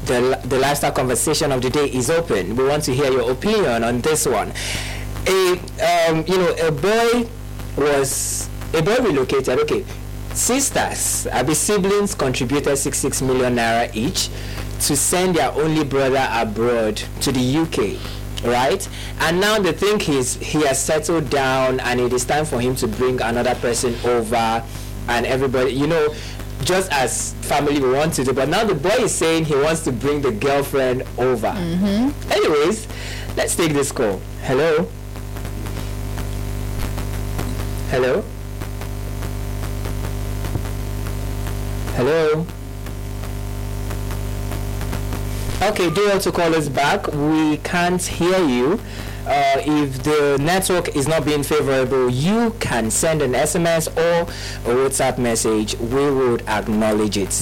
the lifestyle conversation of the day is open. We want to hear your opinion on this one. A boy relocated. Okay, sisters, siblings contributed 66 million naira each to send their only brother abroad to the UK, right? And now they think he has settled down and it is time for him to bring another person over, and everybody, just as family we want to do. But now the boy is saying he wants to bring the girlfriend over. Anyways, let's take this call. Hello? Hello? Hello? Okay, do you want to call us back? We can't hear you. If the network is not being favorable, you can send an SMS or a WhatsApp message. We would acknowledge it.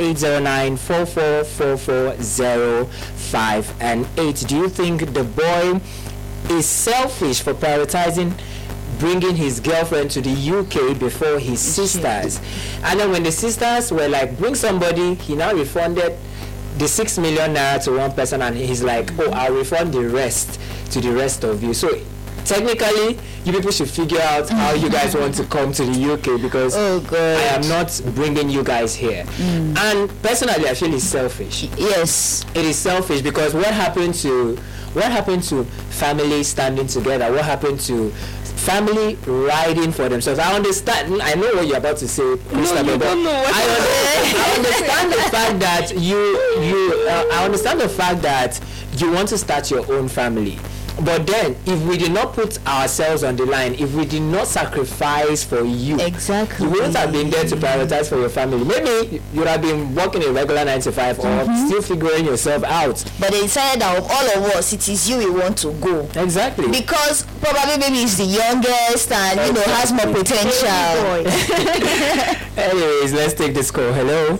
0809-4444-05 and 8. Do you think the boy is selfish for prioritizing bringing his girlfriend to the UK before his sisters? And then when the sisters were like, bring somebody, he now refunded the 6 million naira to one person, and he's like, oh, I'll refund the rest to the rest of you. So technically, you people should figure out how you guys want to come to the UK, because I am not bringing you guys here. And personally, I feel it's selfish. Yes, it is selfish, because what happened to family standing together? What happened to family riding for themselves? I understand. I know what you're about to say, Mr. No, you don't know what I understand the fact that I understand the fact that you want to start your own family. But then, if we did not put ourselves on the line, if we did not sacrifice for you, exactly, you wouldn't have been there to prioritize for your family. Maybe you would have been working a regular 9 to 5 or still figuring yourself out. But they decided that of all of us, it is you we want to go. Exactly. Because probably maybe he's the youngest and has more potential. Anyways, let's take this call. Hello.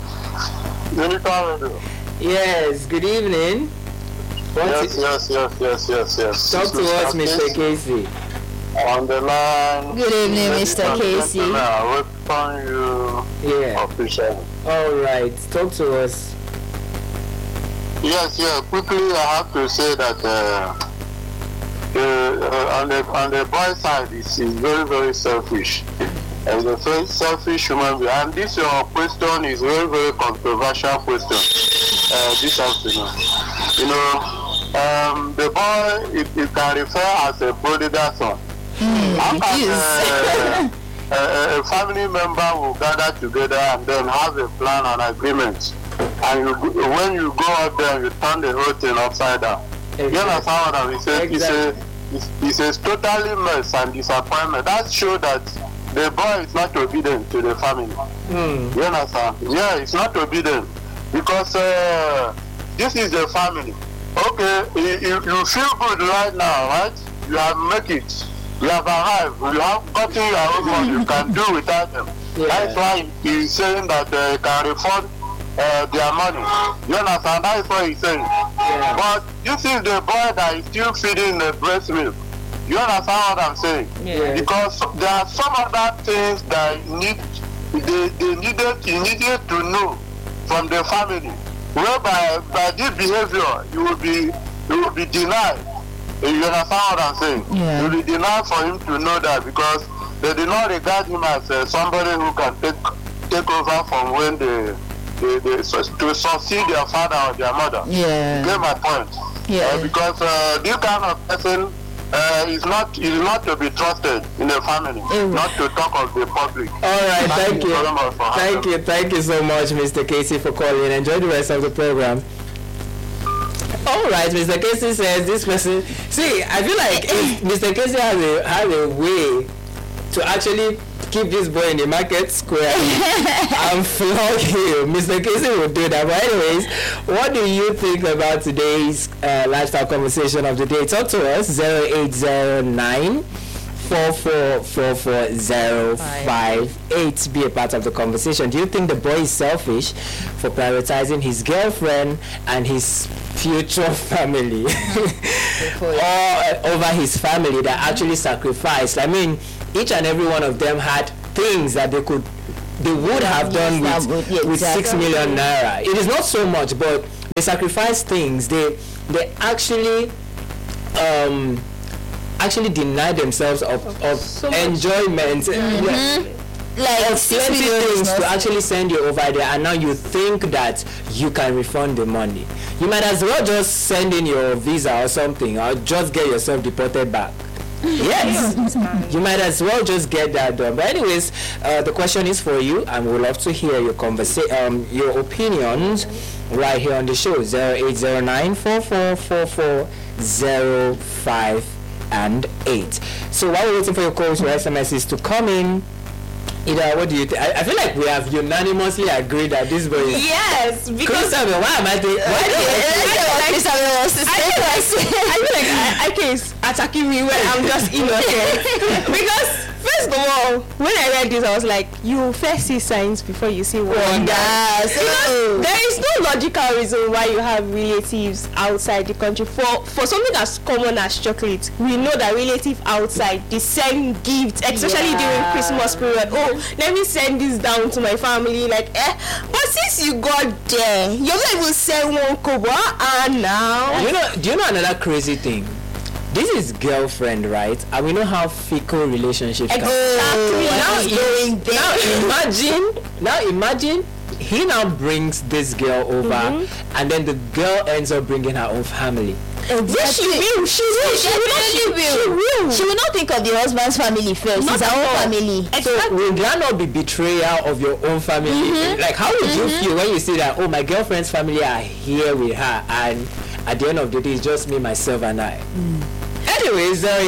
Yes. Good evening. Yes. Talk to us, Mr. Casey. On the line. Good evening, Mr. Casey. I welcome you. Officially. All right. Talk to us. Yes. Quickly, I have to say that on the boy side, it's very, very selfish. And a very selfish human being. And this your question is very, very controversial question. This afternoon, the boy, it can refer as a prodigal son. How can a family member will gather together and then have a plan and agreement, and when you go out there, you turn the whole thing upside down? Exactly. You understand what I'm saying? It's a totally mess and disappointment. That shows that the boy is not obedient to the family. You understand? Yeah, it's not obedient, because this is the family. Okay, you feel good right now, right? You have make it. You have arrived. You have gotten your own money. You can do without them. Yeah. That's why he's saying that they can refund their money. You understand? That's what he's saying. Yeah. But this is the boy that is still feeding the breast milk. You understand what I'm saying? Yeah. Because there are some other things that he needed to know from the family. Whereby by this behavior you will be denied. You understand what I'm saying? Yeah. You will be denied for him to know that, because they do not regard him as somebody who can take over from when they to succeed their father or their mother. Yeah. You get my point? Yeah. Because this kind of person is not to be trusted in the family, not to talk of the public. All right, thank you so much, Mr. Casey, for calling. Enjoy the rest of the program. All right, Mr. Casey says this person. See, I feel like if Mr. Casey has a way to actually keep this boy in the market square and flog him, Mr. Casey will do that. But anyways, what do you think about today's lifestyle conversation of the day? Talk to us, 0809-4444-058. Be a part of the conversation. Do you think the boy is selfish for prioritizing his girlfriend and his future family or over his family that actually sacrificed? I mean, each and every one of them had things that they would have done with 6 million naira. It is not so much, but they sacrifice things. They actually deny themselves of So much. enjoyment. Like Of 6 plenty million is things to not- actually send you over there, and now you think that you can refund the money. You might as well just send in your visa or something, or just get yourself deported back. Yes, you might as well just get that done. But anyways, the question is for you, and we'd love to hear your your opinions right here on the show. 0809-4444-05 and 8. So while we're waiting for your calls or SMSs to come in, what do you think? I feel like we have unanimously agreed that this boy is... Yes, because Christabel, why am I doing... I feel like I is attacking me when I'm just innocent. Because first of all, when I read this, I was like, you first see signs before you see wonders. So There is no logical reason why you have relatives outside the country. For something as common as chocolate, we know that relatives outside, they send gifts, especially during Christmas period. Oh, let me send this down to my family. Like, but since you got there, you're not even send one kobo. And now, Do you know another crazy thing? This is girlfriend, right? And we know how fickle relationships can be. Now imagine he now brings this girl over, and then the girl ends up bringing her own family. yes, she will. She will not think of the husband's family first. It's her own family. So will that not be betrayal of your own family? Like, how would you feel when you see that, oh, my girlfriend's family are here with her, and at the end of the day, it's just me, myself, and I? Anyway,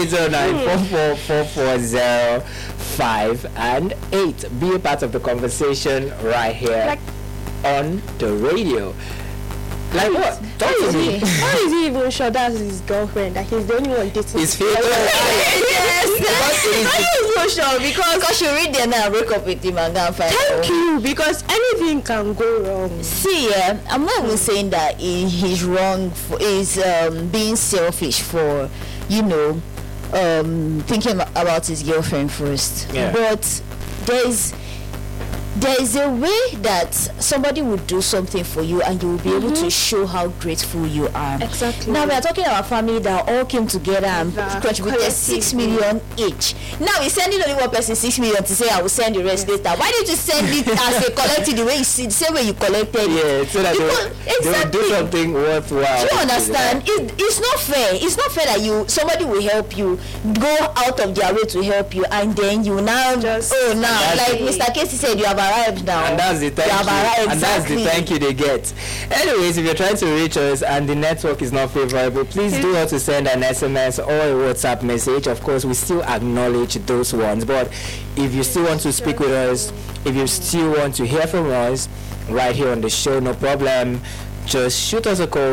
0809-4444-05 and 8. Be a part of the conversation right here on the radio. Like what? Talk to me. how is he even sure that's his girlfriend? That he's the only one dating? His favorite. Yes. Why are you so sure? Because you read there now, break up with him and go and find Thank you, because anything can go wrong. See, I'm not even saying that he's wrong. He's being selfish for, thinking about his girlfriend first. Yeah. But there is a way that somebody would do something for you and you will be able to show how grateful you are. Exactly. Now we are talking about family that all came together and contributed 6 million each. Now we're sending only one person 6 million to say I will send the rest later. Why didn't you send it as a collective, the same way you collected it? Yeah, so that they will do something worthwhile. Do you understand? It's not fair. It's not fair that somebody will help you, go out of their way to help you, and then you now like Mr. Casey said, you have arrived now. And that's the thank you. Exactly. And that's the thank you they get. Anyways, if you're trying to reach us and the network is not favorable, please do want to send an SMS or a WhatsApp message. Of course, we still acknowledge those ones. But if you still want to speak with us, if you still want to hear from us right here on the show, no problem. Just shoot us a call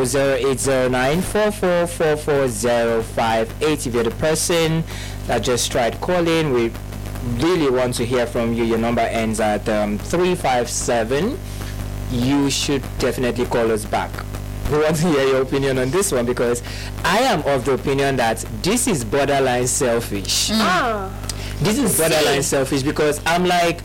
0809-4444-058. If you're the person that just tried calling, we really want to hear from you. Your number ends at 357. You should definitely call us back. We want to hear your opinion on this one, because I am of the opinion that this is borderline selfish. This is borderline selfish, because I'm like,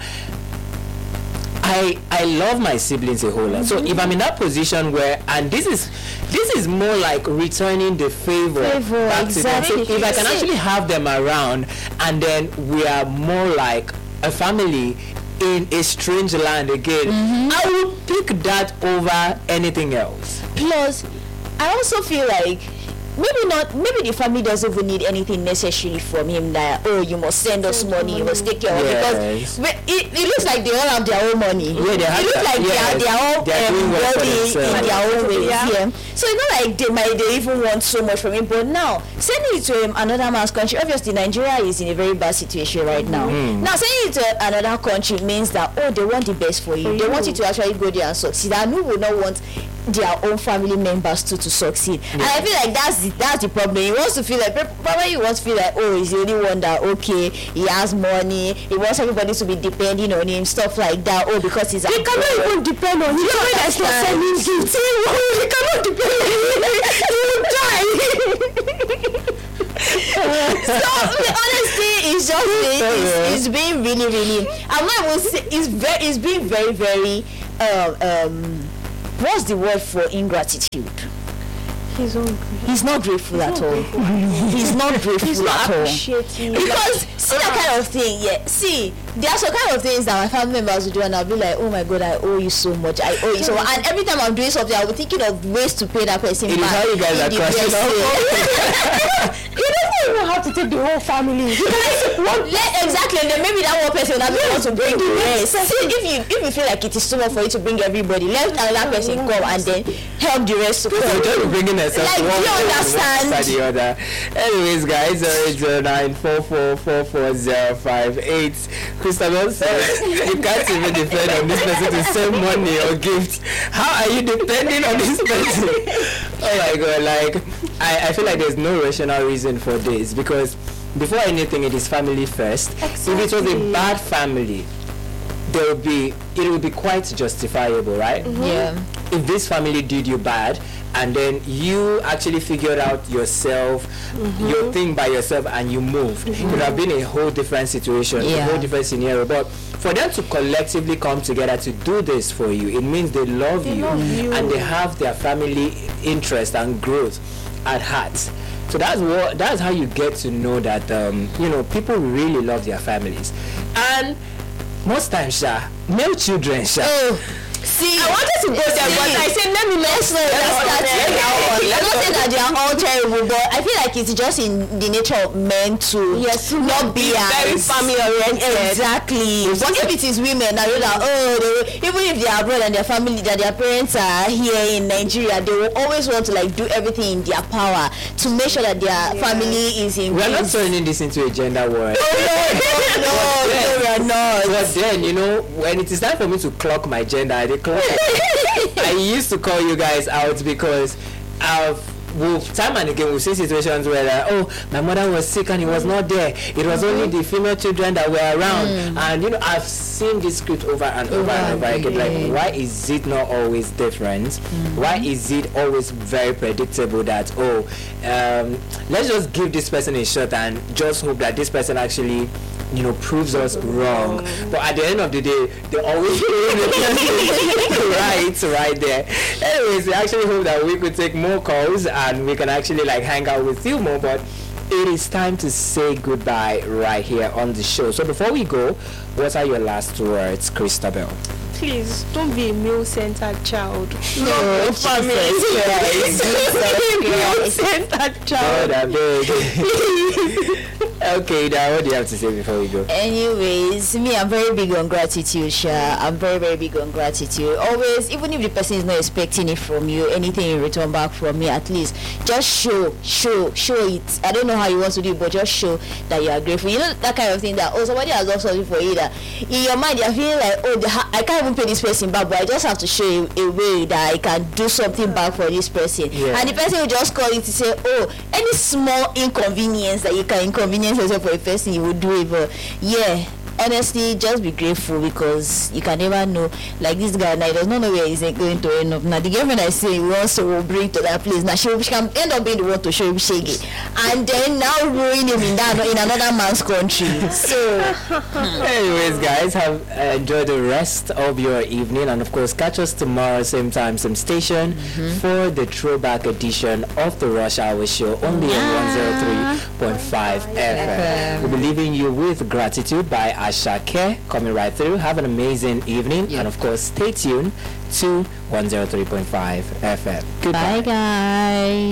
I love my siblings a whole lot. So if I'm in that position where, and this is more like returning the favor back to them. So if I can actually have them around, and then we are more like a family in a strange land again, I will pick that over anything else. Plus, I also feel like maybe the family doesn't even need anything necessarily from him, that you must send us money, you must take care of it, because it looks like they all have their own money. Yeah, they have it looks like they are all wealthy in their own ways. Yeah. So it's not like they even want so much from him. But now sending it to another man's country, obviously Nigeria is in a very bad situation right now. Now sending it to another country means that they want the best for you. They want you to actually go there and succeed, and who would not want their own family members to succeed? And I feel like that's the problem. He wants to feel like, probably he wants to feel like, he's the only one that he has money, he wants everybody to be depending on him, stuff like that. Because he's They cannot even depend on him. That's not sending gifts. They cannot depend on him. He will die. So honestly, it's being really, I'm not even saying it's being very, very what's the word for ingratitude? He's not grateful at all. He's not grateful at all. Because see that kind of thing, yeah. See, there are some kind of things that my family members will do, and I'll be like, oh my God, I owe you so much. I owe you so much. And every time I'm doing something, I'll be thinking of ways to pay that person back. It is how you guys are crushing up. You don't even have to take the whole family. Exactly, and then maybe that one person will want to bring the rest. See, if you feel like it is too much for you to bring everybody, let another person come and then help the rest to come. So just bringing yourself like, one you understand? The other. Anyways, guys, 0809444058. Christabel says you can't even depend on this person to send money or gifts. How are you depending on this person? Oh my God, like I feel like there's no rational reason for this, because before anything it is family first. Exactly. If it was a bad family, it will be quite justifiable, right? Mm-hmm. Yeah. If this family did you bad and then you actually figured out yourself, your thing by yourself, and you moved, it would have been a whole different situation, a whole different scenario. But for them to collectively come together to do this for you, it means they love you and they have their family interest and growth at heart. So that's how you get to know that people really love their families. And most times, male children, See, I wanted to go there, but I said, let me not say I'm not saying that they are all terrible, but I feel like it's just in the nature of men to not be very family oriented. Exactly. But if it is women, I know that even if they are abroad and their family, that their parents are here in Nigeria, they will always want to like do everything in their power to make sure that their family is in. We're not turning this into a gender war. No, we're not. But then, when it is time for me to clock my gender, I used to call you guys out because time and again we've seen situations where my mother was sick and he was not there. It was only the female children that were around, and I've seen this script over and over and over again. Like, why is it not always different? Why is it always very predictable that let's just give this person a shot and just hope that this person actually proves us wrong? But at the end of the day, they always right there. Anyways, we actually hope that we could take more calls and we can actually hang out with you more, but it is time to say goodbye right here on the show. So before we go, what are your last words, Christabel? Please don't be a male-centered child. No, male-centered child. Okay, now what do you have to say before we go? Anyways, me, I'm very big on gratitude, Sha. I'm very, very big on gratitude. Always, even if the person is not expecting it from you, anything in return back from me, at least just show it. I don't know how you want to do it, but just show that you are grateful. That kind of thing that somebody has done something for you that in your mind you're feeling like, I can't even pay this person back, but I just have to show you a way that I can do something back for this person. Yeah. And the person will just call you to say, any small inconvenience that you can inconvenience yourself for a person, you would do it. But honestly, just be grateful, because you can never know. Like this guy now, he does not know where he's going to end up. Now the girlfriend I say we also will bring to that place. Now she can end up being the one to show him shaggy, and then now ruin him in another man's country. So anyways, guys, have enjoyed the rest of your evening, and of course catch us tomorrow same time, same station for the throwback edition of the Rush Hour Show only on 103.5 FM. We'll be leaving you with Gratitude by Ashake coming right through. Have an amazing evening, and of course stay tuned to 103.5 FM. Goodbye. Bye guys.